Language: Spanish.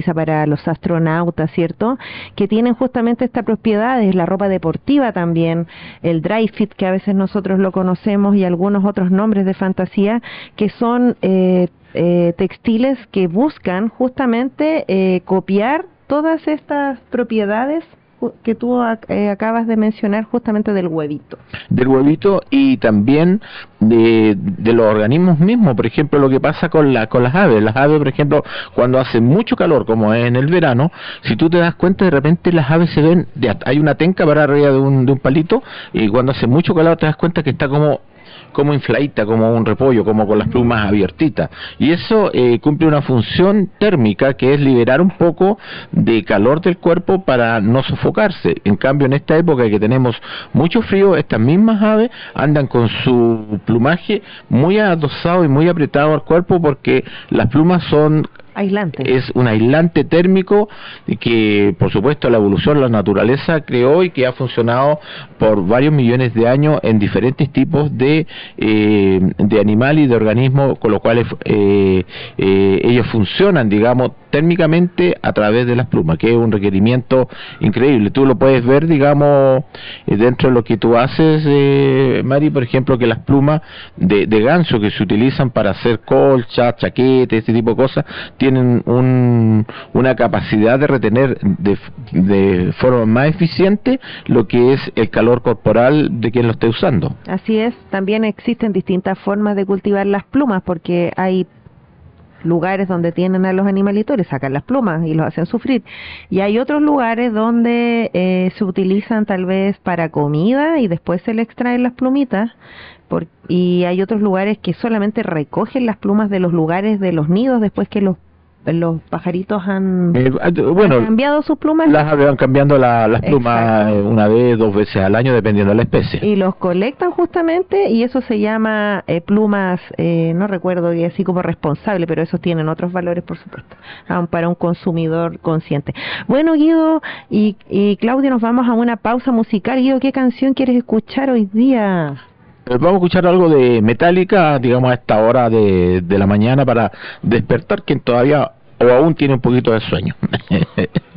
utiliza para los astronautas, ¿cierto? Que tienen justamente estas propiedades, la ropa deportiva también, el dry fit, que a veces nosotros lo conocemos, y algunos otros nombres de fantasía, que son textiles que buscan justamente copiar todas estas propiedades que tú acabas de mencionar, justamente del huevito. Del huevito, y también de los organismos mismos. Por ejemplo, lo que pasa con las aves. Las aves, por ejemplo, cuando hace mucho calor, como es en el verano, si tú te das cuenta, de repente las aves se ven, hay una tenca para arriba de un palito, y cuando hace mucho calor te das cuenta que está como infladita, como un repollo, como con las plumas abiertitas, y eso cumple una función térmica, que es liberar un poco de calor del cuerpo para no sofocarse. En cambio, en esta época que tenemos mucho frío, estas mismas aves andan con su plumaje muy adosado y muy apretado al cuerpo, porque las plumas son aislante. Es un aislante térmico que, por supuesto, la evolución, la naturaleza creó, y que ha funcionado por varios millones de años en diferentes tipos de animales y de organismos, con los cuales ellos funcionan, digamos, térmicamente a través de las plumas, que es un requerimiento increíble. Tú lo puedes ver, digamos, dentro de lo que tú haces, Mari, por ejemplo, que las plumas de ganso que se utilizan para hacer colchas, chaquetes, este tipo de cosas, tienen una capacidad de retener de forma más eficiente lo que es el calor corporal de quien lo esté usando. Así es. También existen distintas formas de cultivar las plumas, porque hay lugares donde tienen a los animalitos, les sacan las plumas y los hacen sufrir, y hay otros lugares donde se utilizan tal vez para comida y después se le extraen las plumitas, y hay otros lugares que solamente recogen las plumas de los lugares de los nidos después que los pajaritos han cambiado sus plumas. Las aves van cambiando las plumas una vez, 2 veces al año, dependiendo de la especie. Y los colectan justamente, y eso se llama plumas, no recuerdo, y así como responsable, pero esos tienen otros valores, por supuesto, para un consumidor consciente. Bueno, Guido y Claudia, nos vamos a una pausa musical. Guido, ¿qué canción quieres escuchar hoy día? Vamos a escuchar algo de Metallica, digamos, a esta hora de la mañana, para despertar quien todavía o aún tiene un poquito de sueño.